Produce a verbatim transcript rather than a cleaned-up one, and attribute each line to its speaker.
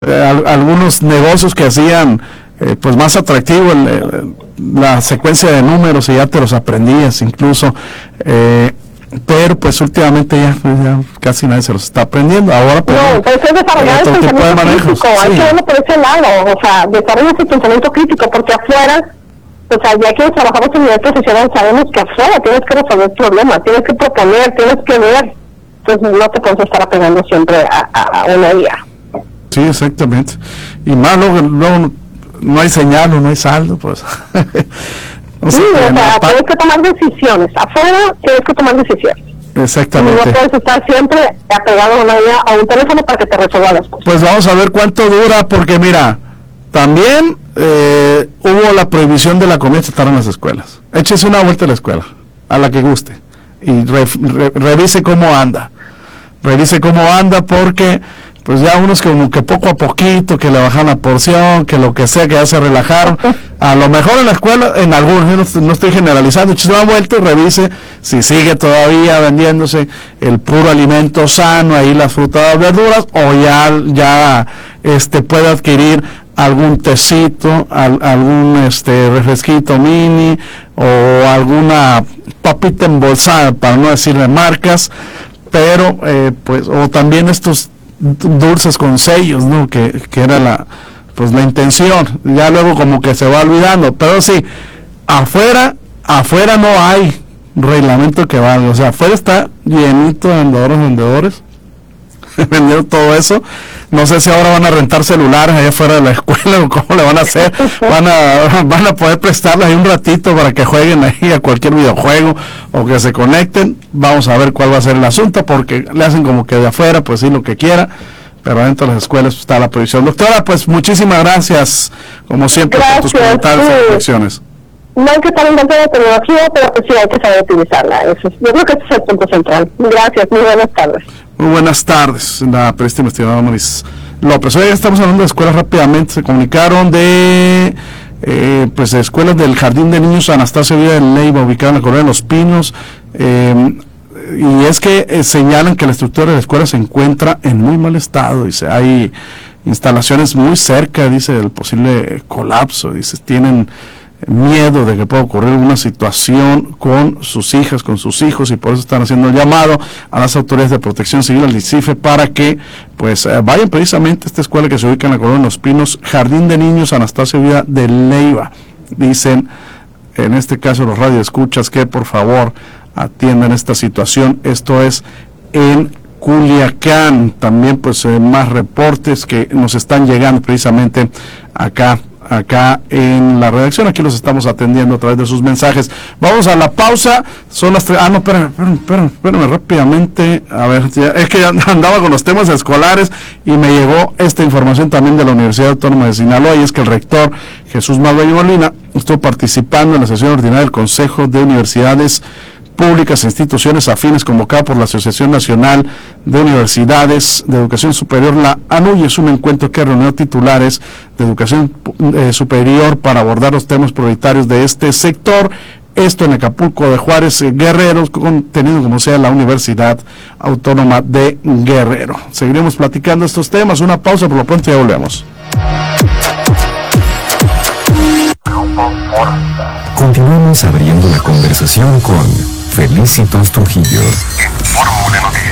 Speaker 1: eh, al, algunos negocios que hacían eh, pues más atractivo el, el, la secuencia de números y ya te los aprendías incluso, eh, pero pues últimamente ya, pues ya casi nadie se los está aprendiendo. Ahora pues,
Speaker 2: no, pero es desarrollar el pensamiento
Speaker 1: de
Speaker 2: crítico, hay
Speaker 1: sí.
Speaker 2: que verlo por ese lado, o sea, desarrollar ese pensamiento crítico, porque afuera, o sea, ya que trabajamos en nivel profesional, sabemos que afuera tienes que resolver problemas, tienes que proponer, tienes que ver, entonces no te puedes estar apegando siempre a, a, a una guía.
Speaker 1: Sí, exactamente, y más luego, luego no hay señal, no hay saldo, pues.
Speaker 2: O sea, sí, o sea, tienes que tomar decisiones. Afuera tienes que tomar decisiones.
Speaker 1: Exactamente.
Speaker 2: Y no puedes estar siempre apegado a, una, a un teléfono para que te resuelva las cosas.
Speaker 1: Pues vamos a ver cuánto dura, porque mira, también eh, hubo la prohibición de la comida chatarra en las escuelas. Échese una vuelta a la escuela, a la que guste, y re, re, revise cómo anda. Revise cómo anda, porque pues ya unos que como que poco a poquito, que le bajan la porción, que lo que sea, que ya se relajaron. A lo mejor en la escuela, en algunos, no, no estoy generalizando, eche una vuelta y revise si sigue todavía vendiéndose el puro alimento sano, ahí las frutas, las verduras, o ya, ya este puede adquirir algún tecito, al, algún este refresquito mini, o alguna papita embolsada, para no decirle marcas, pero eh, pues, o también estos dulces con sellos, ¿no? Que, que era la, pues la intención, ya luego como que se va olvidando, pero sí, afuera, afuera no hay reglamento que valga, o sea, afuera está llenito de vendedores, vendedores, vendiendo todo eso. No sé si ahora van a rentar celulares allá afuera de la escuela o cómo le van a hacer, van a, van a poder prestarles ahí un ratito para que jueguen ahí a cualquier videojuego o que se conecten. Vamos a ver cuál va a ser el asunto, porque le hacen como que de afuera, pues sí, lo que quiera, pero dentro de las escuelas está la prohibición. Doctora, pues muchísimas gracias, como siempre,
Speaker 2: gracias,
Speaker 1: por tus comentarios
Speaker 2: sí.
Speaker 1: y reflexiones.
Speaker 2: No hay que estar en contra de la tecnología, pero pues sí hay que saber utilizarla. Eso es, yo creo que ese es el punto central. Gracias, muy buenas tardes.
Speaker 1: Muy buenas tardes, la periodista investigadora Maris López. Hoy estamos hablando de escuelas rápidamente. Se comunicaron de eh, pues de escuelas del Jardín de Niños Anastasia Vida de Leyva, ubicada en la Colonia de Los Pinos, eh, y es que eh, señalan que la estructura de la escuela se encuentra en muy mal estado. Dice, hay instalaciones muy cerca, dice, del posible colapso. Dice, tienen miedo de que pueda ocurrir una situación con sus hijas, con sus hijos, y por eso están haciendo el llamado a las autoridades de protección civil, al DICIFE, para que pues eh, vayan precisamente a esta escuela que se ubica en la Colonia de Los Pinos, Jardín de Niños Anastasia Vida de Leyva. Dicen, en este caso los radioescuchas, que por favor atiendan esta situación. Esto es en Culiacán. También pues eh, más reportes que nos están llegando precisamente acá acá en la redacción. Aquí los estamos atendiendo a través de sus mensajes. Vamos a la pausa. Son las tres. Ah, no, espérame, espérame, espérame, espérame rápidamente. A ver, es que ya andaba con los temas escolares y me llegó esta información también de la Universidad Autónoma de Sinaloa, y es que el rector Jesús Malveyo Molina estuvo participando en la sesión ordinaria del Consejo de Universidades Públicas e Instituciones Afines, convocada por la Asociación Nacional de Universidades de Educación Superior, la ANUY. Es un encuentro que reunió titulares de educación eh, superior para abordar los temas prioritarios de este sector. Esto en Acapulco de Juárez, eh, Guerrero, contenido como sea la Universidad Autónoma de Guerrero. Seguiremos platicando estos temas. Una pausa, por lo pronto ya volvemos.
Speaker 3: Continuamos abriendo la conversación con Felicitos Trujillo.
Speaker 4: Fórmula Noticias.